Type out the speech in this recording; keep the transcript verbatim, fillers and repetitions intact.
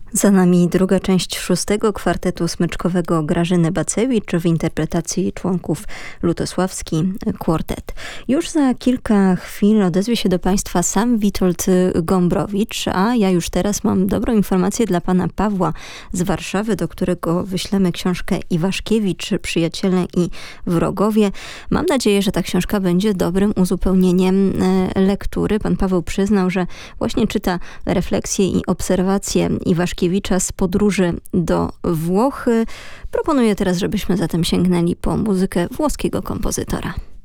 Za nami druga część szóstego kwartetu smyczkowego Grażyny Bacewicz w interpretacji członków Lutosławski Quartet. Już za kilka chwil odezwie się do Państwa sam Witold Gombrowicz, a ja już teraz mam dobrą informację dla Pana Pawła z Warszawy, do którego wyślemy książkę Iwaszkiewicz, Przyjaciele i Wrogowie. Mam nadzieję, że ta książka będzie dobrym uzupełnieniem lektury. Pan Paweł przyznał, że właśnie czyta refleksje i obserwacje Iwaszkiewicza z podróży do Włoch. Proponuję teraz, żebyśmy zatem sięgnęli po muzykę włoskiego kompozytora.